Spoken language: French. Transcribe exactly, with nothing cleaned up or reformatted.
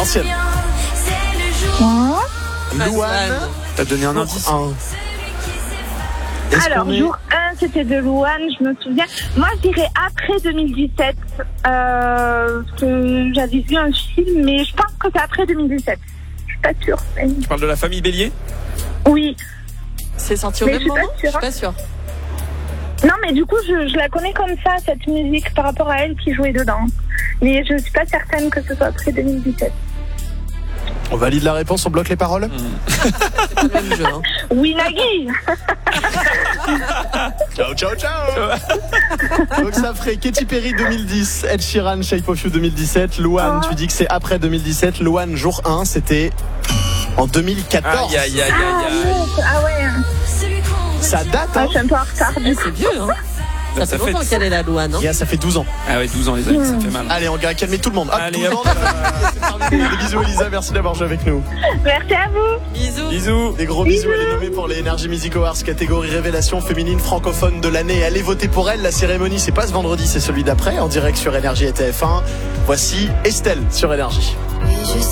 l'ancienne. Hein Louane, t'as donné un indice. Un. Est-ce Alors, qu'on est... jour un, c'était de Louane, je me souviens. Moi, je dirais après deux mille dix-sept. Euh, que j'avais vu un film, mais je pense que c'est après deux mille dix-sept. Je suis pas sûre. Tu parles de la famille Bélier? Oui. C'est sorti au Mais même je suis pas moment? Je sûre. suis pas sûre. Non, mais du coup, je, je la connais comme ça, cette musique, par rapport à elle qui jouait dedans. Mais je suis pas certaine que ce soit après deux mille dix-sept. On valide la réponse, on bloque les paroles. C'est pas le même jeu. Hein. Oui, Nagui. Ciao, ciao, ciao. Donc ça ferait Katy Perry deux mille dix, Ed Sheeran, Shape of You deux mille dix-sept, Louane, Oh. tu dis que c'est après deux mille dix-sept, Louane jour un, c'était en deux mille quatorze. Aïe, aïe, aïe, Ah, aïe, aïe. non, ah ouais. Ça date, Ah, hein. je suis un peu en retard, du Eh, coup. c'est vieux, hein. Ça, Ça fait fait- longtemps qu'elle est la Louane. Hein. Yeah, ça fait douze ans. Ah ouais, douze ans les amis, ça fait mal. Allez, on va calmer tout le monde. Hop, Allez, douze hop. ans, c'est terminé. Des bisous Elisa, merci d'avoir joué avec nous. Merci à vous. Bisous. Bisous. Des gros bisous, elle est nommée pour les Energy Music Awards catégorie révélation féminine francophone de l'année. Allez voter pour elle, la cérémonie c'est pas ce vendredi, c'est celui d'après, en direct sur Énergie et T F un. Voici Estelle sur Énergie.